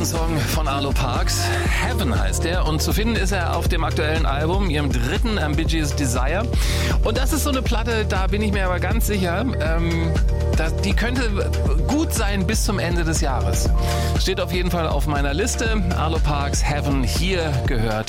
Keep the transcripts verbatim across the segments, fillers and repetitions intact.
Song von Arlo Parks. Heaven heißt er und zu finden ist er auf dem aktuellen Album, ihrem dritten Ambiguous Desire. Und das ist so eine Platte, da bin ich mir aber ganz sicher, ähm, dass die könnte gut sein bis zum Ende des Jahres. Steht auf jeden Fall auf meiner Liste. Arlo Parks, Heaven, hier gehört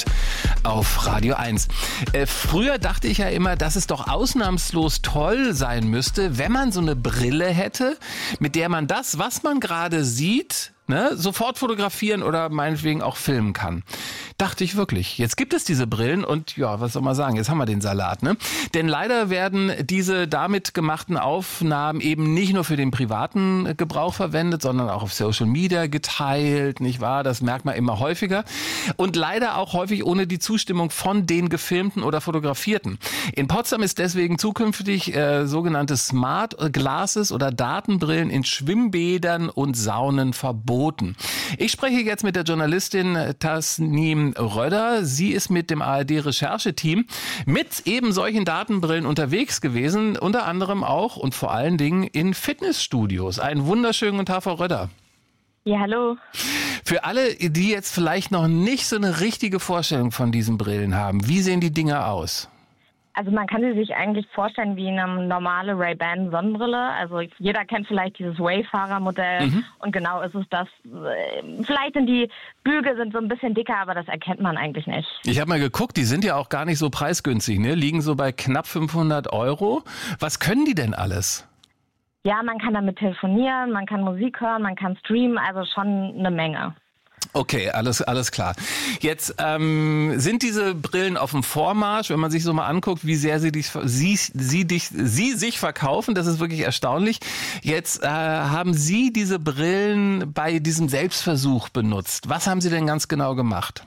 auf Radio eins. Äh, früher dachte ich ja immer, dass es doch ausnahmslos toll sein müsste, wenn man so eine Brille hätte, mit der man das, was man gerade sieht, ne, sofort fotografieren oder meinetwegen auch filmen kann. Dachte ich wirklich. Jetzt gibt es diese Brillen und ja, was soll man sagen, jetzt haben wir den Salat, ne? Denn leider werden diese damit gemachten Aufnahmen eben nicht nur für den privaten Gebrauch verwendet, sondern auch auf Social Media geteilt, nicht wahr? Das merkt man immer häufiger. Und leider auch häufig ohne die Zustimmung von den Gefilmten oder Fotografierten. In Potsdam ist deswegen zukünftig äh, sogenannte Smart Glasses oder Datenbrillen in Schwimmbädern und Saunen verboten. Ich spreche jetzt mit der Journalistin Tasnim Röder. Sie ist mit dem A R D-Rechercheteam mit eben solchen Datenbrillen unterwegs gewesen, unter anderem auch und vor allen Dingen in Fitnessstudios. Einen wunderschönen guten Tag, Frau Röder. Ja, hallo. Für alle, die jetzt vielleicht noch nicht so eine richtige Vorstellung von diesen Brillen haben, wie sehen die Dinger aus? Also man kann sie sich eigentlich vorstellen wie eine normale Ray-Ban Sonnenbrille. Also jeder kennt vielleicht dieses Wayfarer-Modell mhm. und genau ist es das. Vielleicht sind die Bügel sind so ein bisschen dicker, aber das erkennt man eigentlich nicht. Ich habe mal geguckt, die sind ja auch gar nicht so preisgünstig, ne? Liegen so bei knapp fünfhundert Euro. Was können die denn alles? Ja, man kann damit telefonieren, man kann Musik hören, man kann streamen, also schon eine Menge. Okay, alles alles klar. Jetzt ähm, sind diese Brillen auf dem Vormarsch, wenn man sich so mal anguckt, wie sehr sie dich, sie, sie, dich, sie sich verkaufen, das ist wirklich erstaunlich. Jetzt äh, haben Sie diese Brillen bei diesem Selbstversuch benutzt. Was haben Sie denn ganz genau gemacht?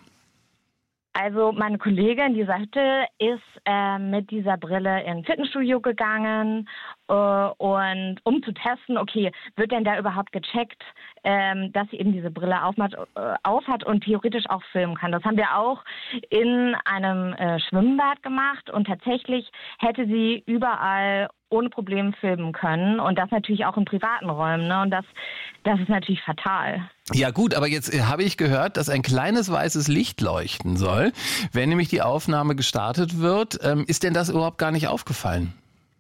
Also meine Kollegin, die sagte, ist äh, mit dieser Brille in ein Fitnessstudio gegangen äh, und um zu testen, okay, wird denn da überhaupt gecheckt, ähm, dass sie eben diese Brille aufhat, äh, aufhat und theoretisch auch filmen kann. Das haben wir auch in einem äh, Schwimmbad gemacht und tatsächlich hätte sie überall ohne Probleme filmen können und das natürlich auch in privaten Räumen, ne? Und das, das ist natürlich fatal. Ja gut, aber jetzt äh, habe ich gehört, dass ein kleines weißes Licht leuchten soll, wenn nämlich die Aufnahme gestartet wird. Ähm, ist denn das überhaupt gar nicht aufgefallen?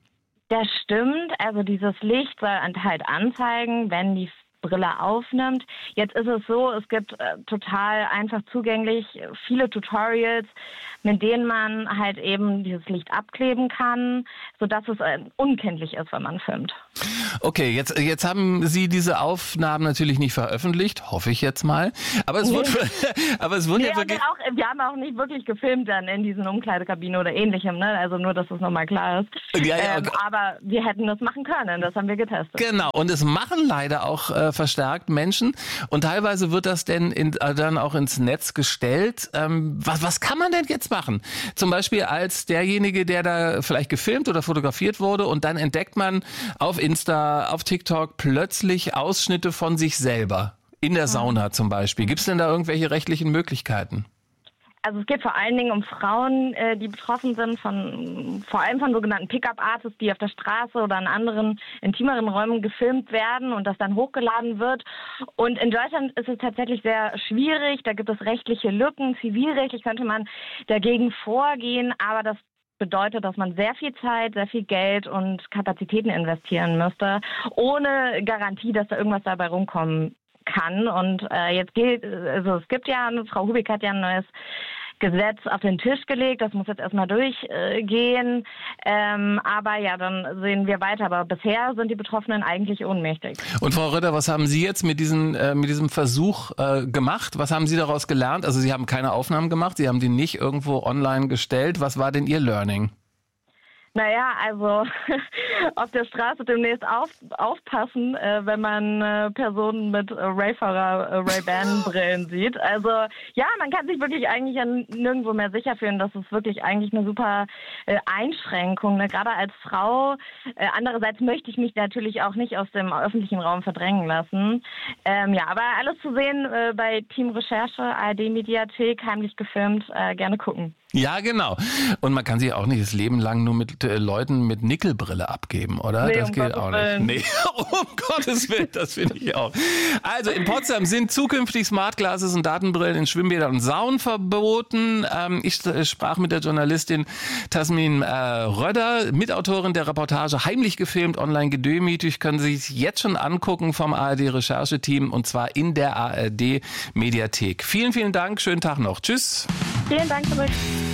Das stimmt, also dieses Licht soll halt anzeigen, wenn die Brille aufnimmt. Jetzt ist es so, es gibt äh, total einfach zugänglich viele Tutorials, mit denen man halt eben dieses Licht abkleben kann, sodass es äh, unkenntlich ist, wenn man filmt. Okay, jetzt, jetzt haben Sie diese Aufnahmen natürlich nicht veröffentlicht, hoffe ich jetzt mal. Aber es, nee. wurde, aber es wurde nee, ja wirklich... Auch, wir haben auch nicht wirklich gefilmt dann in diesen Umkleidekabinen oder ähnlichem, ne? Also nur, dass das nochmal klar ist. Ja, ja, ähm, aber wir hätten das machen können, das haben wir getestet. Genau, und es machen leider auch äh, verstärkt Menschen und teilweise wird das denn in, äh, dann auch ins Netz gestellt. Ähm, was, was kann man denn jetzt machen? Zum Beispiel als derjenige, der da vielleicht gefilmt oder fotografiert wurde und dann entdeckt man auf Insta, auf TikTok plötzlich Ausschnitte von sich selber. In der Sauna zum Beispiel. Gibt es denn da irgendwelche rechtlichen Möglichkeiten? Also es geht vor allen Dingen um Frauen, äh, die betroffen sind, von vor allem von sogenannten Pickup-Artists, die auf der Straße oder in anderen intimeren Räumen gefilmt werden und das dann hochgeladen wird. Und in Deutschland ist es tatsächlich sehr schwierig. Da gibt es rechtliche Lücken. Zivilrechtlich könnte man dagegen vorgehen, aber das bedeutet, dass man sehr viel Zeit, sehr viel Geld und Kapazitäten investieren müsste, ohne Garantie, dass da irgendwas dabei rumkommen kann. Und äh, jetzt gilt, also es gibt ja, Frau Hubig hat ja ein neues Gesetz auf den Tisch gelegt, das muss jetzt erstmal durchgehen, ähm, aber ja, dann sehen wir weiter. Aber bisher sind die Betroffenen eigentlich ohnmächtig. Und Frau Röder, was haben Sie jetzt mit diesem, äh, mit diesem Versuch äh, gemacht? Was haben Sie daraus gelernt? Also Sie haben keine Aufnahmen gemacht, Sie haben die nicht irgendwo online gestellt. Was war denn Ihr Learning? Naja, also auf der Straße demnächst auf, aufpassen, äh, wenn man äh, Personen mit äh, Wayfarer äh, Ray-Ban-Brillen sieht. Also ja, man kann sich wirklich eigentlich ja nirgendwo mehr sicher fühlen. Das ist wirklich eigentlich eine super äh, Einschränkung, ne? Gerade als Frau. Äh, andererseits möchte ich mich natürlich auch nicht aus dem öffentlichen Raum verdrängen lassen. Ähm, ja, aber alles zu sehen äh, bei Team Recherche, A R D-Mediathek, heimlich gefilmt, äh, gerne gucken. Ja, genau. Und man kann sich auch nicht das Leben lang nur mit äh, Leuten mit Nickelbrille abgeben, oder? Nee, das um geht Gottes auch Willen. nicht. Nee, um Gottes Willen, das finde ich auch. Also in Potsdam sind zukünftig Smart Glasses und Datenbrillen in Schwimmbädern und Saunen verboten. Ähm, ich äh, sprach mit der Journalistin Tasmin äh, Röder, Mitautorin der Reportage Heimlich gefilmt, online gedemütigt. Können Sie sich jetzt schon angucken vom A R D-Rechercheteam und zwar in der A R D-Mediathek. Vielen, vielen Dank. Schönen Tag noch. Tschüss. Vielen Dank zurück.